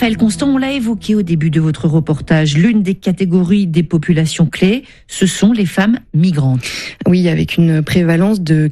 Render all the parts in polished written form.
Raphaël Constant, on l'a évoqué au début de votre reportage, l'une des catégories des populations clés, ce sont les femmes migrantes. Oui, avec une prévalence de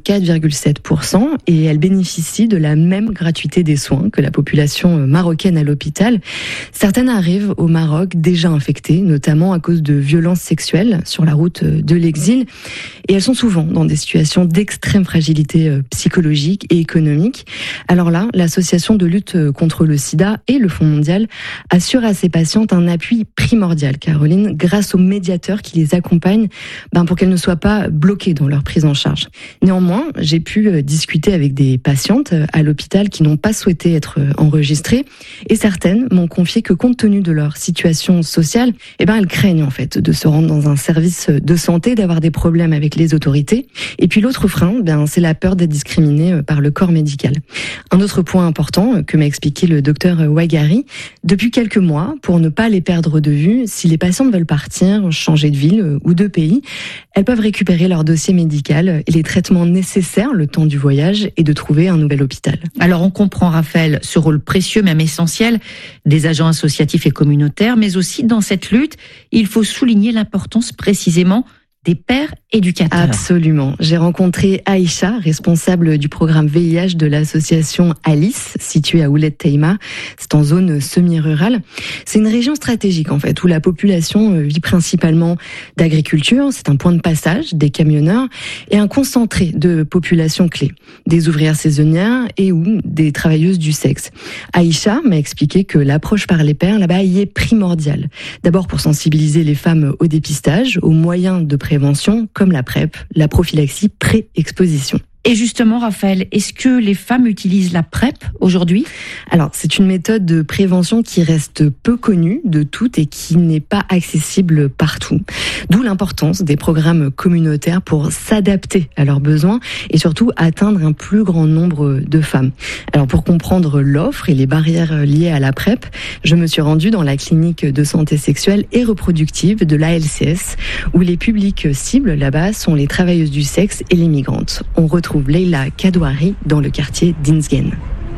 4,7% et elles bénéficient de la même gratuité des soins que la population marocaine à l'hôpital. Certaines arrivent au Maroc déjà infectées, notamment à cause de violences sexuelles sur la route de l'exil. Et elles sont souvent dans des situations d'extrême fragilité psychologique et économique. Alors là, l'association de lutte contre le sida et le Fonds mondial assurent à ces patientes un appui primordial, Caroline, grâce aux médiateurs qui les accompagnent pour qu'elles ne soient pas bloquées dans leur prise en charge. Néanmoins, j'ai pu discuter avec des patientes à l'hôpital qui n'ont pas souhaité être enregistrées et certaines m'ont confié que compte tenu de leur situation sociale, elles craignent en fait de se rendre dans un service de santé, d'avoir des problèmes avec les autorités. Et puis l'autre frein, c'est la peur d'être discriminée par le corps médical. Un autre point important que m'a expliqué le docteur Ouaghari, depuis quelques mois, pour ne pas les perdre de vue, si les patientes veulent partir, changer de ville ou de pays, elles peuvent récupérer leur dossier médical et les traitements nécessaires le temps du voyage et de trouver un nouvel hôpital. Alors on comprend, Raphaël, ce rôle précieux, même essentiel, des agents associatifs et communautaires, mais aussi dans cette lutte, il faut souligner l'importance précisément des pères éducateurs. Absolument. J'ai rencontré Aïcha, responsable du programme VIH de l'association Alice, située à Ouled Teima. C'est en zone semi-rurale. C'est une région stratégique, en fait, où la population vit principalement d'agriculture. C'est un point de passage des camionneurs et un concentré de populations clés. Des ouvrières saisonnières et ou des travailleuses du sexe. Aïcha m'a expliqué que l'approche par les pairs, là-bas, y est primordiale. D'abord pour sensibiliser les femmes au dépistage, aux moyens de prévention, comme la PrEP, la prophylaxie pré-exposition. Et justement, Raphaël, est-ce que les femmes utilisent la PrEP aujourd'hui ? Alors, c'est une méthode de prévention qui reste peu connue de toutes et qui n'est pas accessible partout. D'où l'importance des programmes communautaires pour s'adapter à leurs besoins et surtout atteindre un plus grand nombre de femmes. Alors, pour comprendre l'offre et les barrières liées à la PrEP, je me suis rendue dans la clinique de santé sexuelle et reproductive de l'ALCS, où les publics cibles là-bas sont les travailleuses du sexe et les migrantes. On retrouve Leila Kadouari dans le quartier d'Inzgen.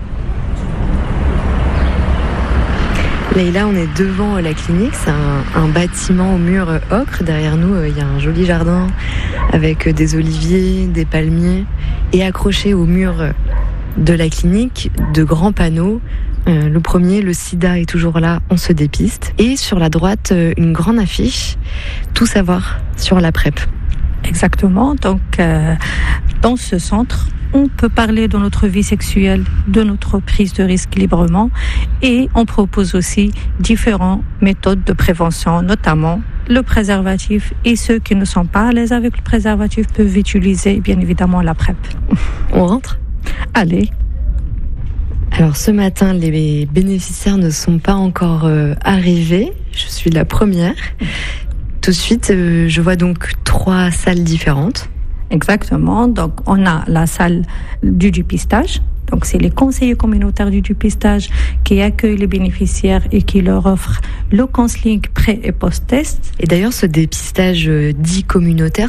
Leila, on est devant la clinique, c'est un bâtiment au mur ocre. Derrière nous, il y a un joli jardin avec des oliviers, des palmiers. Et accroché au mur de la clinique, de grands panneaux. Le premier, le sida est toujours là, on se dépiste. Et sur la droite, une grande affiche, tout savoir sur la PrEP. Exactement. Donc, dans ce centre, on peut parler de notre vie sexuelle, de notre prise de risque librement, et on propose aussi différentes méthodes de prévention, notamment le préservatif, et ceux qui ne sont pas à l'aise avec le préservatif peuvent utiliser bien évidemment la PrEP. On rentre ? Allez. Alors ce matin, les bénéficiaires ne sont pas encore arrivés. Je suis la première. Tout de suite, je vois donc 3 salles différentes. Exactement. Donc, on a la salle du dépistage. Donc, c'est les conseillers communautaires du dépistage qui accueillent les bénéficiaires et qui leur offrent le counseling pré- et post-test. Et d'ailleurs, ce dépistage dit communautaire,